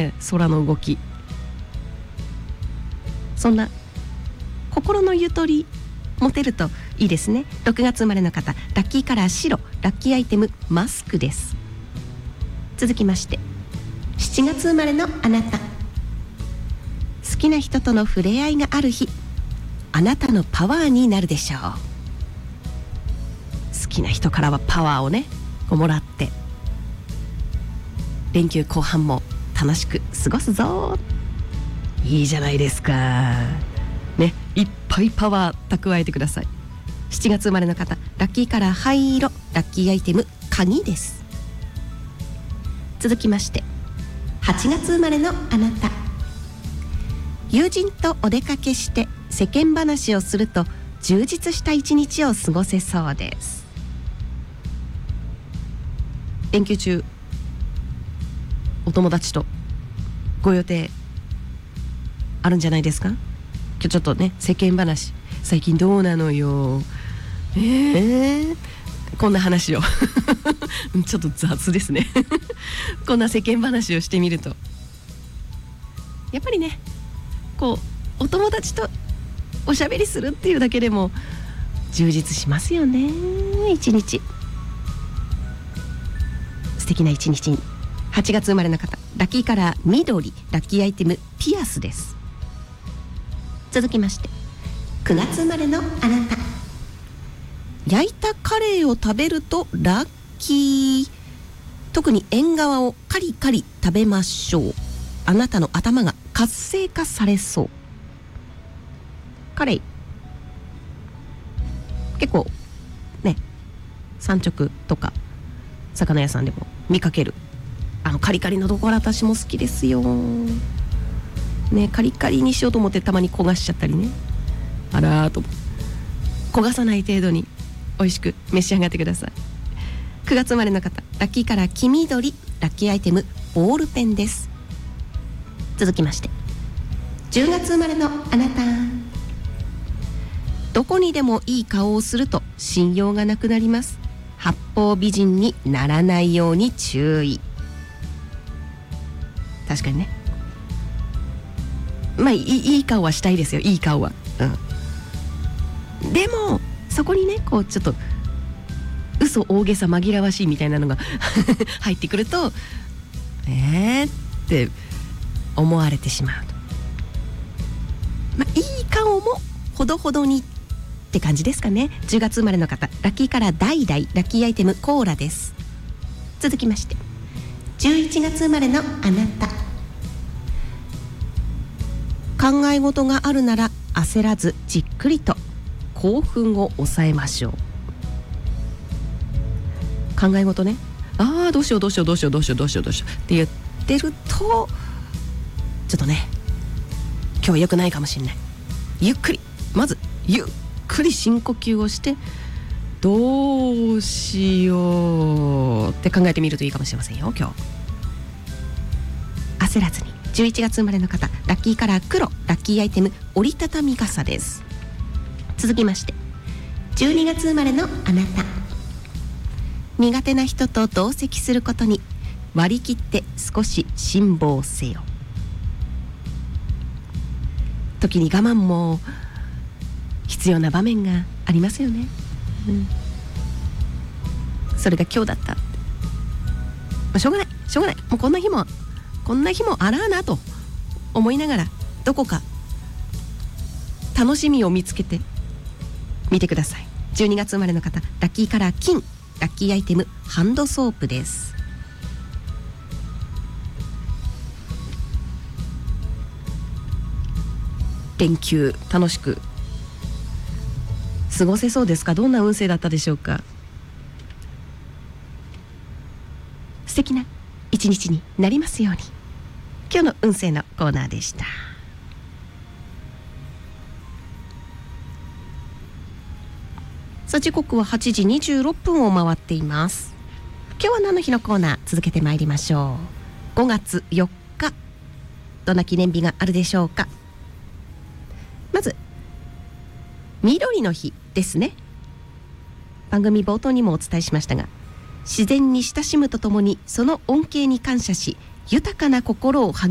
ね、空の動き。そんな心のゆとり持てるといいですね。6月生まれの方、ラッキーカラー白、ラッキーアイテムマスクです。続きまして7月生まれのあなた、好きな人との触れ合いがある日、あなたのパワーになるでしょう。好きな人からはパワーをねもらって、連休後半も楽しく過ごすぞ。いいじゃないですかね。いっぱいパワー蓄えてください。7月生まれの方、ラッキーカラー灰色、ラッキーアイテム鍵です。続きまして8月生まれのあなた、友人とお出かけして世間話をすると充実した一日を過ごせそうです。連休中お友達とご予定あるんじゃないですか。今日ちょっとね、世間話、最近どうなのよ、こんな話をちょっと雑ですねこんな世間話をしてみると、やっぱりね、こうお友達とおしゃべりするっていうだけでも充実しますよね。一日素敵な一日に。8月生まれの方、ラッキーカラー緑、ラッキーアイテムピアスです。続きまして9月生まれのあなた、焼いたカレーを食べるとラッキー。特に縁側をカリカリ食べましょう。あなたの頭が活性化されそう。カレー結構ね、産直とか魚屋さんでも見かけるカリカリのところ、私も好きですよね。カリカリにしようと思ってたまに焦がしちゃったりね。あらーと焦がさない程度に美味しく召し上がってください。9月生まれの方、ラッキーカラー黄緑、ラッキーアイテムボールペンです。続きまして10月生まれのあなた、どこにでもいい顔をすると信用がなくなります。八方美人にならないように注意。確かにね、まあいい顔はしたいですよ、いい顔は、でもそこにね、こうちょっと嘘大げさ紛らわしいみたいなのが入ってくるとって思われてしまうと、いい顔もほどほどにって感じですかね。10月生まれの方、ラッキーカラー橙、ラッキーアイテムコーラです。続きまして11月生まれのあなた、考え事があるなら焦らずじっくりと興奮を抑えましょう。考え事ね、どうしようって言ってるとちょっとね、今日は良くないかもしれない。まずゆっくり深呼吸をして、どうしようって考えてみるといいかもしれませんよ。今日焦らずに。11月生まれの方、ラッキーカラー黒、ラッキーアイテム折りたたみ傘です。続きまして12月生まれのあなた、苦手な人と同席することに割り切って少し辛抱せよ。時に我慢も必要な場面がありますよね、それが今日だった、しょうがないもうこんな日もあらーなと思いながら、どこか楽しみを見つけてみてください。12月生まれの方、ラッキーカラー金、ラッキーアイテムハンドソープです。連休楽しく過ごせそうですか。どんな運勢だったでしょうか。素敵な一日になりますように。今日の運勢のコーナーでした。さあ時刻は8時26分を回っています。今日は何の日のコーナー続けてまいりましょう。5月4日、どんな記念日があるでしょうか。まず緑の日ですね。番組冒頭にもお伝えしましたが、自然に親しむとともにその恩恵に感謝し、豊かな心を